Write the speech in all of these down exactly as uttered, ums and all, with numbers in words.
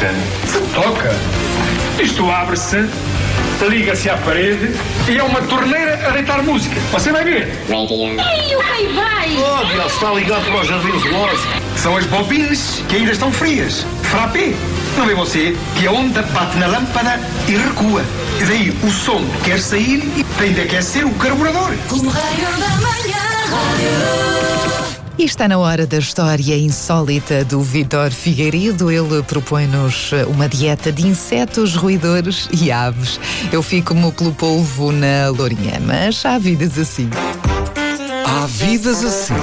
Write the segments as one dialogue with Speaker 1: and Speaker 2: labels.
Speaker 1: toca. Se toca? Isto abre-se, liga-se à parede e é uma torneira a deitar música. Você vai ver.
Speaker 2: Ei, o rei vai!
Speaker 1: Oh, ele está ligado para os jardins zoológicos. São as bobines que ainda estão frias. Frappé. Não vê você que a onda bate na lâmpada e recua. E daí o som quer sair e tem de aquecer o carburador.
Speaker 3: E está na hora da história insólita do Vítor Figueiredo. Ele propõe-nos uma dieta de insetos, roedores e aves. Eu fico-me pelo polvo na lourinha, mas há vidas assim.
Speaker 4: Há vidas assim.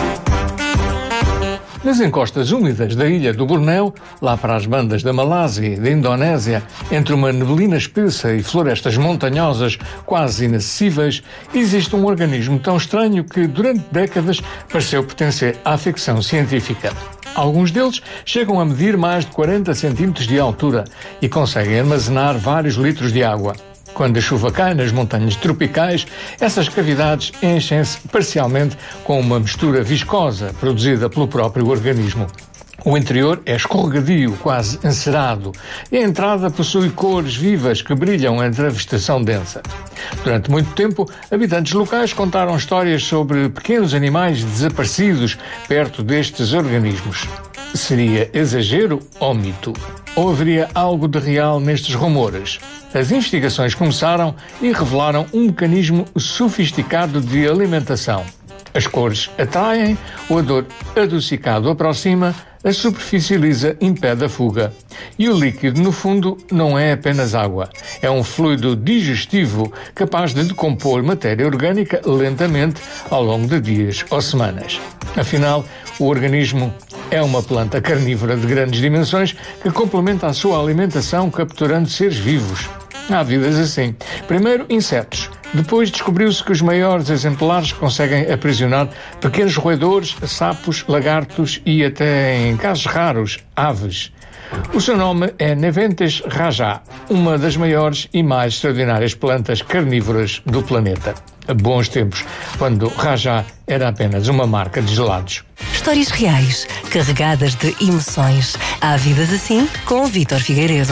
Speaker 4: Nas encostas úmidas da ilha do Bornéu, lá para as bandas da Malásia e da Indonésia, entre uma neblina espessa e florestas montanhosas quase inacessíveis, existe um organismo tão estranho que, durante décadas, pareceu pertencer à ficção científica. Alguns deles chegam a medir mais de quarenta centímetros de altura e conseguem armazenar vários litros de água. Quando a chuva cai nas montanhas tropicais, essas cavidades enchem-se parcialmente com uma mistura viscosa produzida pelo próprio organismo. O interior é escorregadio, quase encerado, e a entrada possui cores vivas que brilham entre a vegetação densa. Durante muito tempo, habitantes locais contaram histórias sobre pequenos animais desaparecidos perto destes organismos. Seria exagero ou mito? Ou haveria algo de real nestes rumores? As investigações começaram e revelaram um mecanismo sofisticado de alimentação. As cores atraem, o odor adocicado aproxima, a superfície lisa impede a fuga. E o líquido, no fundo, não é apenas água. É um fluido digestivo capaz de decompor matéria orgânica lentamente ao longo de dias ou semanas. Afinal, o organismo é uma planta carnívora de grandes dimensões que complementa a sua alimentação capturando seres vivos. Há vidas assim. Primeiro, insetos. Depois descobriu-se que os maiores exemplares conseguem aprisionar pequenos roedores, sapos, lagartos e até, em casos raros, aves. O seu nome é Nepenthes rajah, uma das maiores e mais extraordinárias plantas carnívoras do planeta. Bons tempos, quando rajah era apenas uma marca de gelados.
Speaker 5: Histórias reais, carregadas de emoções. Há vidas assim com o Vítor Figueiredo.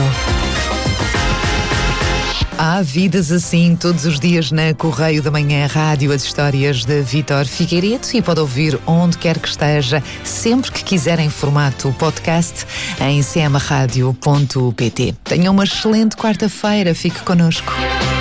Speaker 3: Há vidas assim todos os dias na Correio da Manhã Rádio, as histórias de Vítor Figueiredo, e pode ouvir onde quer que esteja, sempre que quiser, em formato podcast, em c m radio ponto p t. Tenha uma excelente quarta-feira, fique connosco.